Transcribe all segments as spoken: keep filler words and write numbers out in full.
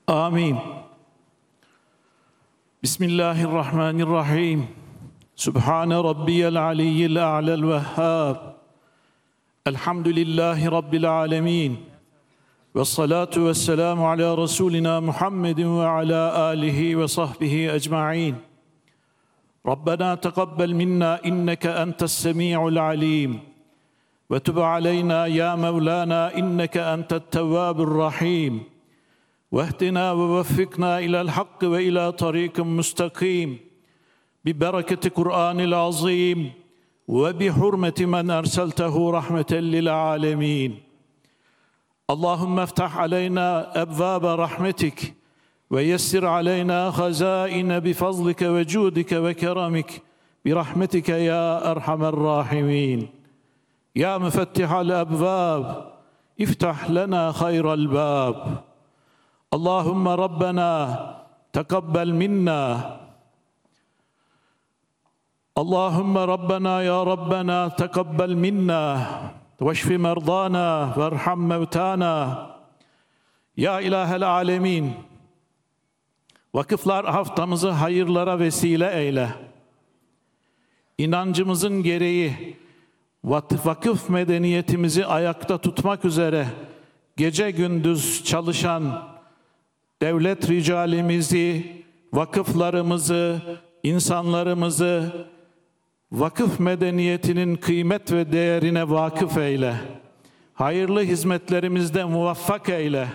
Amin. Bismillahirrahmanirrahim. Sübhane rabbiyel aliyyil a'lel vehhab. Elhamdülillahi rabbil alemin. Ve salatu ve selamu ala Resulina Muhammedin ve ala alihi ve sahbihi ecma'in. Rabbena teqabbel minna inneke entes semi'ul alim. Ve tub aleyna ya Mevlana inneke entet tevvabur rahim. واهدنا ووفقنا إلى الحق وإلى طريق مستقيم ببركة القرآن العظيم وبحرمة من أرسلته رحمة للعالمين اللهم افتح علينا أبواب رحمتك ويسر علينا خزائن بفضلك وجودك وكرمك برحمتك يا أرحم الراحمين يا مفتح الأبواب افتح لنا خير الباب اللهم ربنا تقبل منا اللهم ربنا يا ربنا تقبل منا واشف مرضانا وارحم موتانا Ya İlahel Alemin, vakıflar haftamızı hayırlara vesile eyle. İnancımızın gereği vakıf medeniyetimizi ayakta tutmak üzere gece gündüz çalışan devlet ricalimizi, vakıflarımızı, insanlarımızı vakıf medeniyetinin kıymet ve değerine vakıf eyle. Hayırlı hizmetlerimizde muvaffak eyle.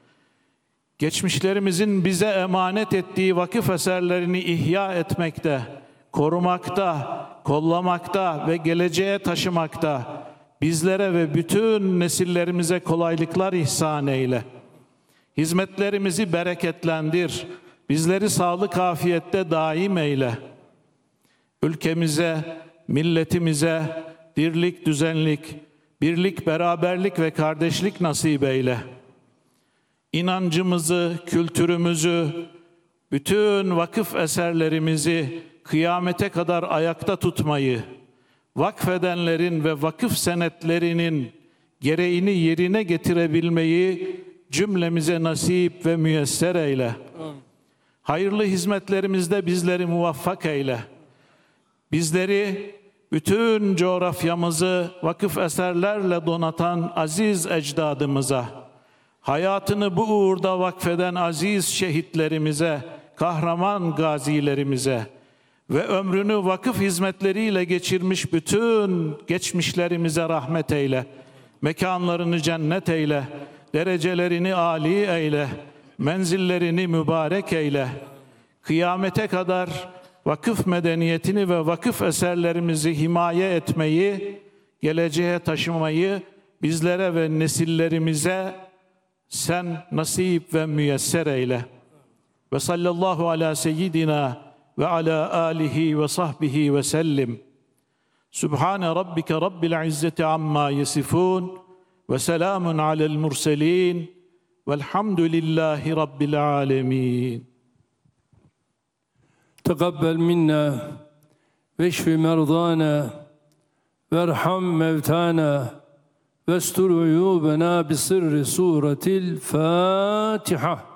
Geçmişlerimizin bize emanet ettiği vakıf eserlerini ihya etmekte, korumakta, kollamakta ve geleceğe taşımakta bizlere ve bütün nesillerimize kolaylıklar ihsan eyle. Hizmetlerimizi bereketlendir, bizleri sağlık afiyette daim eyle. Ülkemize, milletimize dirlik, düzenlik, birlik, beraberlik ve kardeşlik nasip eyle. İnancımızı, kültürümüzü, bütün vakıf eserlerimizi kıyamete kadar ayakta tutmayı, vakfedenlerin ve vakıf senetlerinin gereğini yerine getirebilmeyi cümlemize nasip ve müyesser eyle. Hayırlı hizmetlerimizde bizleri muvaffak eyle. Bizleri, bütün coğrafyamızı vakıf eserlerle donatan aziz ecdadımıza, hayatını bu uğurda vakfeden aziz şehitlerimize, kahraman gazilerimize ve ömrünü vakıf hizmetleriyle geçirmiş bütün geçmişlerimize rahmet eyle. Mekanlarını cennet eyle. Derecelerini âli eyle, menzillerini mübarek eyle. Kıyamete kadar vakıf medeniyetini ve vakıf eserlerimizi himaye etmeyi, geleceğe taşımayı bizlere ve nesillerimize sen nasip ve müyesser eyle. Ve sallallahu ala seyyidina ve ala alihi ve sahbihi ve sellim. Sübhane rabbike rabbil izzeti amma yesifun. Ve selamun alel murselin velhamdülillahi rabbil alemin. Tekabbel minna veşfi merdana verham mevtana vestur uyubena bi sırrı suretil Fatiha.